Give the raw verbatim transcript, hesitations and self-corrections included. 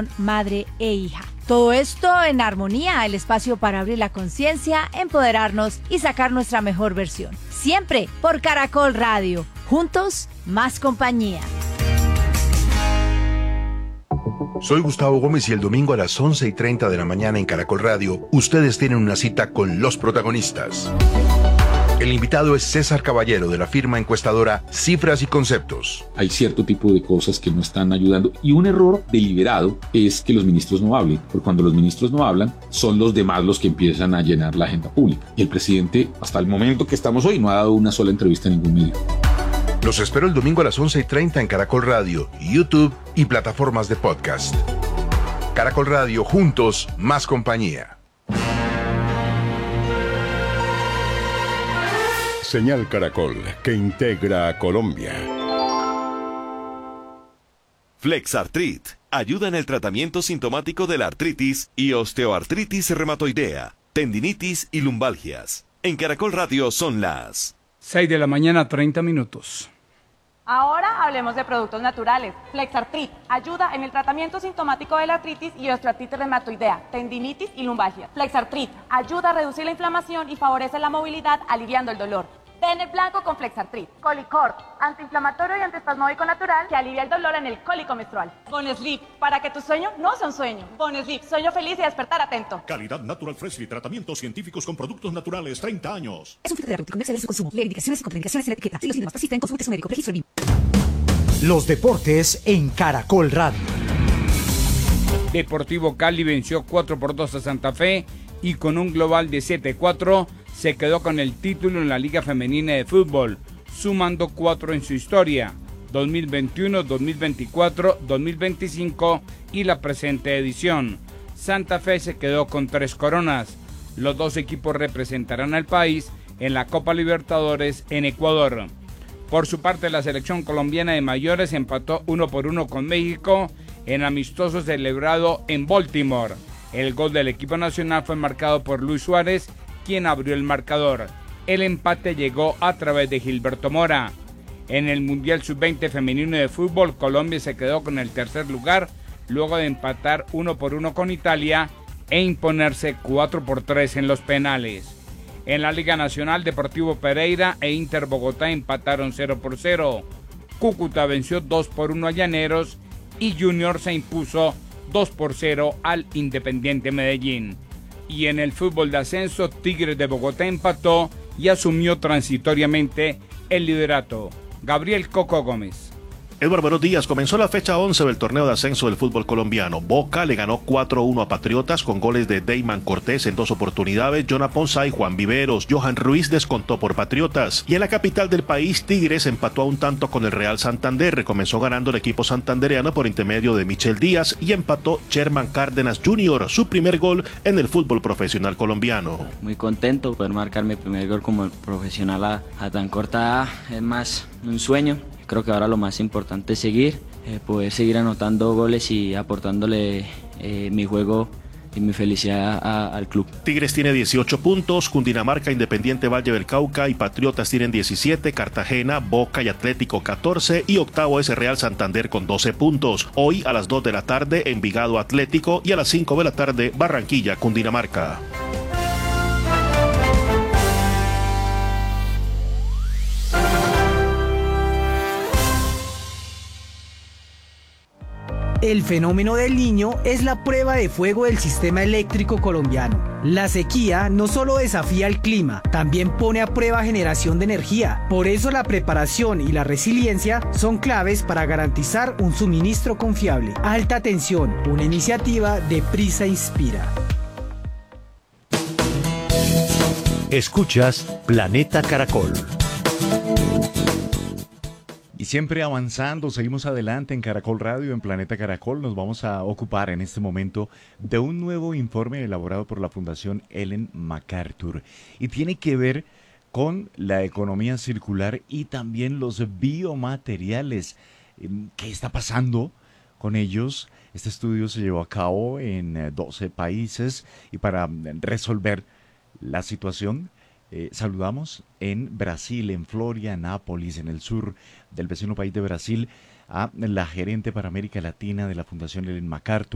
madre e hija. Todo esto en armonía, el espacio para abrir la conciencia, empoderarnos y sacar nuestra mejor versión. Siempre por Caracol Radio. Juntos, más compañía. Soy Gustavo Gómez y el domingo a las once y treinta de la mañana en Caracol Radio, ustedes tienen una cita con los protagonistas. El invitado es César Caballero, de la firma encuestadora Cifras y Conceptos. Hay cierto tipo de cosas que no están ayudando, y un error deliberado es que los ministros no hablen, porque cuando los ministros no hablan, son los demás los que empiezan a llenar la agenda pública. Y el presidente, hasta el momento que estamos hoy, no ha dado una sola entrevista a ningún medio. Los espero el domingo a las once y treinta en Caracol Radio, YouTube y plataformas de podcast. Caracol Radio, juntos, más compañía. Señal Caracol, que integra a Colombia. Flexartrit ayuda en el tratamiento sintomático de la artritis y osteoartritis reumatoidea, tendinitis y lumbalgias. En Caracol Radio son las seis de la mañana, treinta minutos. Ahora hablemos de productos naturales. Flexartrit ayuda en el tratamiento sintomático de la artritis y osteoartritis reumatoidea, tendinitis y lumbalgia. Flexartrit ayuda a reducir la inflamación y favorece la movilidad, aliviando el dolor. Ten el blanco con Flexartrit. Colicort, antiinflamatorio y antiespasmódico natural que alivia el dolor en el cólico menstrual. Bonesleep, para que tu sueño no sea un sueño. Bonesleep, sueño feliz y despertar atento. Calidad Natural Freshly, tratamientos científicos con productos naturales, treinta años. Es un fitoterapéutico, no excede su consumo. Lee indicaciones y contraindicaciones en la etiqueta. Si los síntomas persisten, consulte a su médico. Registro B I M. Los deportes en Caracol Radio. Deportivo Cali venció cuatro por dos a Santa Fe y con un global de siete cuatro se quedó con el título en la Liga Femenina de Fútbol, sumando cuatro en su historia, dos mil veintiuno, dos mil veinticuatro, dos mil veinticinco y la presente edición. Santa Fe se quedó con tres coronas. Los dos equipos representarán al país en la Copa Libertadores en Ecuador. Por su parte, la selección colombiana de mayores empató uno por uno con México en amistoso celebrado en Baltimore. El gol del equipo nacional fue marcado por Luis Suárez, quien abrió el marcador. El empate llegó a través de Gilberto Mora. En el Mundial sub veinte femenino de fútbol, Colombia se quedó con el tercer lugar, luego de empatar uno por uno con Italia e imponerse cuatro por tres en los penales. En la Liga Nacional, Deportivo Pereira e Inter Bogotá empataron cero por cero. Cúcuta venció dos por uno a Llaneros y Junior se impuso dos por cero al Independiente Medellín. Y en el fútbol de ascenso, Tigres de Bogotá empató y asumió transitoriamente el liderato. Gabriel Coco Gómez. Eduardo, buenos días. Comenzó la fecha once del torneo de ascenso del fútbol colombiano. Boca le ganó cuatro uno a Patriotas con goles de Deyman Cortés en dos oportunidades, Jonah Ponzá y Juan Viveros. Johan Ruiz descontó por Patriotas. Y en la capital del país, Tigres empató a un tanto con el Real Santander. Comenzó ganando el equipo santandereano por intermedio de Michel Díaz y empató Sherman Cárdenas junior, su primer gol en el fútbol profesional colombiano. Muy contento poder marcar mi primer gol como profesional a, a tan corta edad. Es más un sueño. Creo que ahora lo más importante es seguir, eh, poder seguir anotando goles y aportándole eh, mi juego y mi felicidad a, al club. Tigres tiene dieciocho puntos, Cundinamarca, Independiente Valle del Cauca y Patriotas tienen diecisiete, Cartagena, Boca y Atlético catorce y octavo es el Real Santander con doce puntos. Hoy a las dos de la tarde Envigado Atlético y a las cinco de la tarde Barranquilla, Cundinamarca. El fenómeno del Niño es la prueba de fuego del sistema eléctrico colombiano. La sequía no solo desafía el clima, también pone a prueba generación de energía. Por eso la preparación y la resiliencia son claves para garantizar un suministro confiable. Alta tensión, una iniciativa de Prisa Inspira. Escuchas Planeta Caracol. Y siempre avanzando, seguimos adelante en Caracol Radio, en Planeta Caracol. Nos vamos a ocupar en este momento de un nuevo informe elaborado por la Fundación Ellen MacArthur. Y tiene que ver con la economía circular y también los biomateriales. ¿Qué está pasando con ellos? Este estudio se llevó a cabo en doce países y para resolver la situación, Eh, saludamos en Brasil, en Florianópolis, en el sur del vecino país de Brasil, a la gerente para América Latina de la Fundación Ellen MacArthur.